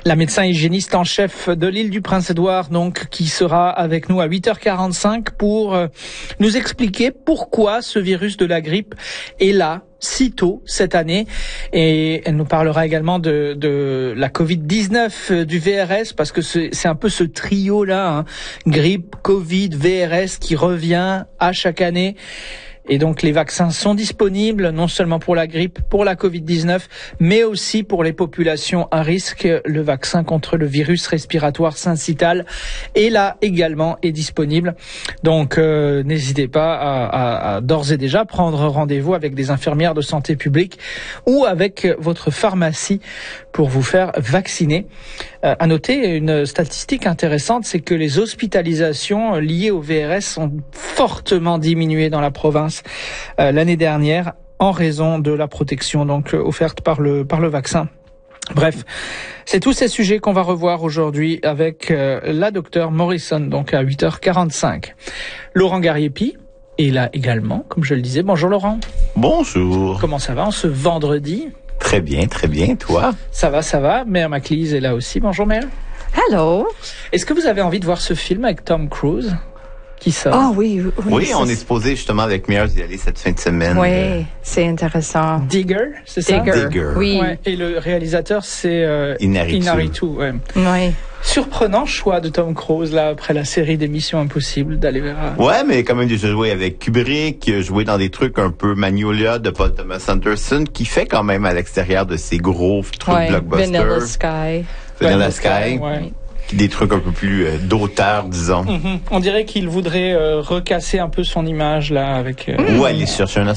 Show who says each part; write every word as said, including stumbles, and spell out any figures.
Speaker 1: La médecin hygiéniste en chef de l'île du Prince-Édouard, donc, qui sera avec nous à huit heures quarante-cinq pour euh, nous expliquer pourquoi ce virus de la grippe est là si tôt cette année. Et elle nous parlera également de, de la covid dix-neuf, euh, du V R S, parce que c'est, c'est un peu ce trio-là, hein, grippe, Covid, V R S, qui revient à chaque année. Et donc les vaccins sont disponibles non seulement pour la grippe, pour la covid dix-neuf, mais aussi pour les populations à risque. Le vaccin contre le virus respiratoire syncytial est là également, est disponible. Donc euh, n'hésitez pas à, à, à d'ores et déjà prendre rendez-vous avec des infirmières de santé publique ou avec votre pharmacie pour vous faire vacciner. Euh, à noter une statistique intéressante, c'est que les hospitalisations liées au V R S ont fortement diminué dans la province euh, l'année dernière en raison de la protection donc offerte par le par le vaccin. Bref, c'est tous ces sujets qu'on va revoir aujourd'hui avec euh, la docteure Morrison, donc à huit heures quarante-cinq. Laurent Gariepi est là également, comme je le disais. Bonjour Laurent.
Speaker 2: Bonjour.
Speaker 1: Comment ça va en ce vendredi?
Speaker 2: Très bien, très bien. Toi?
Speaker 1: Ça va, ça va. Mère Maclise est là aussi. Bonjour Mère.
Speaker 3: Hello.
Speaker 1: Est-ce que vous avez envie de voir ce film avec Tom Cruise qui sort?
Speaker 3: Oh oui, oui.
Speaker 2: Oui, on est supposé justement avec Mears y aller cette fin de semaine.
Speaker 3: Oui,
Speaker 2: euh,
Speaker 3: c'est intéressant.
Speaker 1: Digger, c'est ça?
Speaker 3: Digger.
Speaker 2: Digger.
Speaker 3: Oui.
Speaker 1: Ouais, et le réalisateur, c'est euh,
Speaker 2: Inarritu.
Speaker 1: Inarritu, ouais.
Speaker 3: Oui.
Speaker 1: Surprenant choix de Tom Cruise, là, après la série d'Émissions Impossibles, d'aller vers...
Speaker 2: Ouais, mais quand même déjà joué avec Kubrick, joué dans des trucs un peu Magnolia de Paul Thomas Anderson, qui fait quand même à l'extérieur de ces gros trucs
Speaker 3: Ouais.
Speaker 2: blockbusters.
Speaker 3: Vanilla Sky.
Speaker 2: Vanilla Sky.
Speaker 1: Ouais.
Speaker 2: Des trucs un peu plus euh, d'auteur, disons.
Speaker 1: Mm-hmm. On dirait qu'il voudrait euh, recasser un peu son image, là, avec... Euh...
Speaker 2: Ou aller chercher un